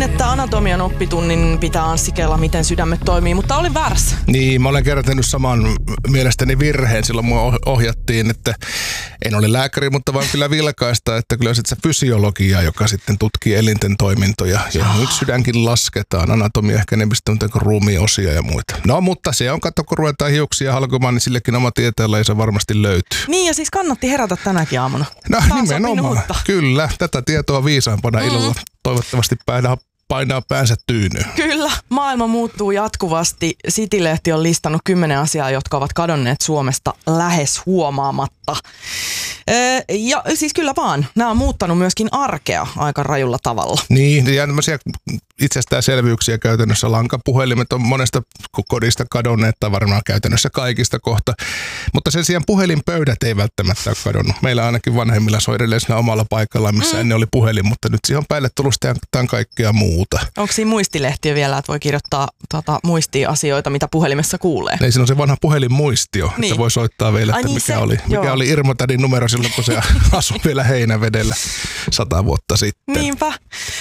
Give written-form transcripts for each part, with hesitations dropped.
Luulin, että anatomian oppitunnin pitää anssikella, miten sydämet toimii, mutta olin väärässä. Niin, mä olen kertonut saman mielestäni virheen. Silloin mua ohjattiin, että en ole lääkäri, mutta vaan kyllä vilkaista, että kyllä se fysiologia, joka sitten tutkii elinten toimintoja. Ja nyt sydänkin lasketaan, anatomia ehkä enemmistö kuin ruumiinosia ja muita. No, mutta se on, katso, kun ruvetaan hiuksia halkomaan, niin sillekin oma tieteenlaji varmasti löytyy. Niin, ja siis kannatti herätä tänäkin aamuna. No nimenomaan, kyllä. Tätä tietoa viisaampana illalla toivottavasti painaa päänsä tyynyyn. Kyllä, maailma muuttuu jatkuvasti. City-lehti on listannut 10 asiaa, jotka ovat kadonneet Suomesta lähes huomaamatta. Ja siis kyllä vaan, nämä on muuttanut myöskin arkea aika rajulla tavalla. Niin, ja tämmöisiä itsestäänselvyyksiä käytännössä. Lankapuhelimet on monesta kodista kadonneet, tai varmaan käytännössä kaikista kohta. Mutta sen sijaan puhelinpöydät ei välttämättä ole kadonnut. Meillä ainakin vanhemmilla soi edelleen siinä omalla paikallaan, missä ennen oli puhelin, mutta nyt siihen on päälle tullut sitten kaikkea muuta. Onko siinä muistilehtiä vielä, että voi kirjoittaa muistia asioita, mitä puhelimessa kuulee? Ei, siinä on se vanha puhelinmuistio, niin. Että voi soittaa vielä, että mikä oli Irma Tädin numero silloin, kun se asui vielä Heinävedellä 100 vuotta sitten. Niinpä.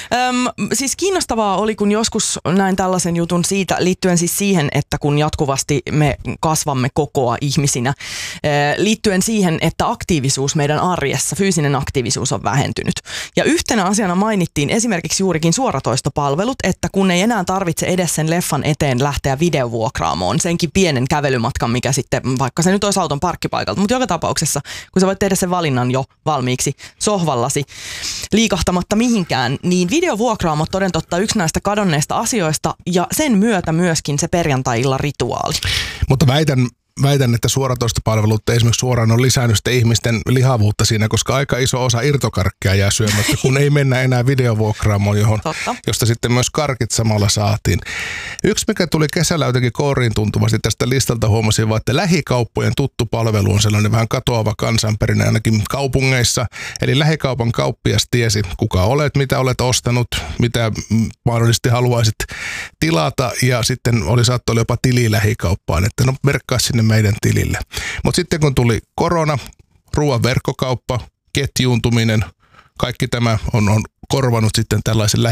Siis kiinnostavaa oli, kun joskus näin tällaisen jutun siitä, liittyen siis siihen, että kun jatkuvasti me kasvamme kokoa ihmisinä, liittyen siihen, että aktiivisuus meidän arjessa, fyysinen aktiivisuus on vähentynyt. Ja yhtenä asiana mainittiin esimerkiksi juurikin suoratoistopalvelut, että kun ei enää tarvitse edes sen leffan eteen lähteä videovuokraamoon, senkin pienen kävelymatkan, mikä sitten, vaikka se nyt olisi auton parkkipaikalta, mutta joka tapauksessa, kun sä voit tehdä sen valinnan jo valmiiksi sohvallasi liikahtamatta mihinkään, niin videovuokraamot toden totta yksi näistä kadonneista asioista ja sen myötä myöskin se perjantai-illan rituaali. Mutta väitän, että suoratoistopalvelut esimerkiksi suoraan on lisännyt sitä ihmisten lihavuutta siinä, koska aika iso osa irtokarkkia jää syömättä, kun ei mennä enää videovuokraamoon, josta sitten myös karkit samalla saatiin. Yksi, mikä tuli kesällä jotenkin kouriin tuntuvasti tästä listalta, huomasin vaan, että lähikauppojen tuttu palvelu on sellainen vähän katoava kansanperinne ainakin kaupungeissa. Eli lähikaupan kauppias tiesi, kuka olet, mitä olet ostanut, mitä mahdollisesti haluaisit tilata ja sitten saattoi olla jopa tili lähikauppaan, että no merkkaa sinne meidän tilille. Mutta sitten kun tuli korona, ruoan verkkokauppa, ketjuuntuminen, kaikki tämä on korvanut sitten tällaisen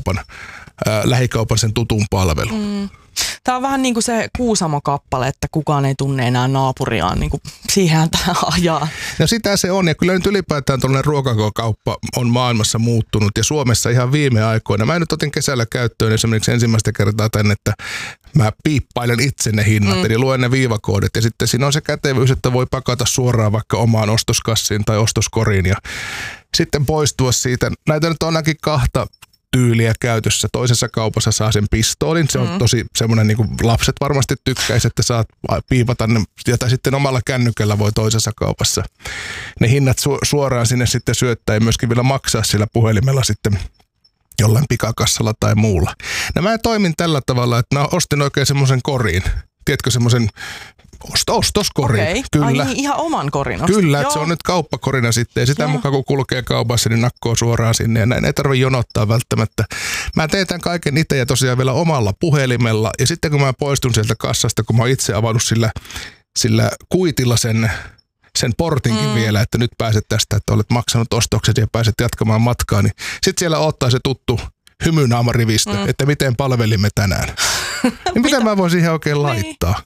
lähikaupan sen tutun palvelun. Tämä on vähän niin kuin se Kuusamo-kappale, että kukaan ei tunne enää naapuriaan, niin kuin siihen tämä ajaa. No sitä se on, ja kyllä nyt ylipäätään tuollainen ruokakauppa on maailmassa muuttunut, ja Suomessa ihan viime aikoina. Mä nyt otin kesällä käyttöön esimerkiksi ensimmäistä kertaa tänne, että mä piippailen itse ne hinnat, eli luen ne viivakoodit, ja sitten siinä on se kätevyys, että voi pakata suoraan vaikka omaan ostoskassiin tai ostoskoriin, ja sitten poistua siitä. Näitä nyt on ainakin kahta tyyliä käytössä. Toisessa kaupassa saa sen pistoolin. Se on tosi semmoinen, niin kuin lapset varmasti tykkäisi, että saat piipata ne, jota sitten omalla kännykällä voi toisessa kaupassa ne hinnat suoraan sinne sitten syöttää ja myöskin vielä maksaa sillä puhelimella sitten jollain pikakassalla tai muulla. No mä toimin tällä tavalla, että mä ostin oikein semmoisen koriin. Tiedätkö semmoisen ostoskorin? Okei. Kyllä. Ai niin, ihan oman korin ostin. Kyllä, että se on nyt kauppakorina sitten. Ja sitä mukaan kun kulkee kaupassa, niin nakkoo suoraan sinne. Ja näin ei tarvitse jonottaa välttämättä. Mä teen tämän kaiken itse ja tosiaan vielä omalla puhelimella. Ja sitten kun mä poistun sieltä kassasta, kun mä oon itse avannut sillä kuitilla sen portinkin vielä, että nyt pääset tästä, että olet maksanut ostokset ja pääset jatkamaan matkaa, niin sitten siellä ottaa se tuttu hymynaamarivistö, että miten palvelimme tänään. Niin mitä mä voin siihen oikein laittaa?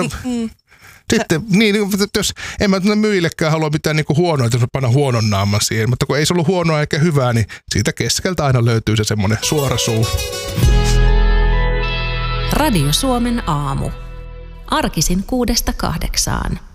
Sitten, niin, jos en mä myyjillekään halua mitään niinku huonoa, jos mä panan huonon naaman siihen, mutta kun ei se ollut huonoa eikä hyvää, niin siitä keskeltä aina löytyy se semmoinen suora suu. Radio Suomen aamu. Arkisin 6–8.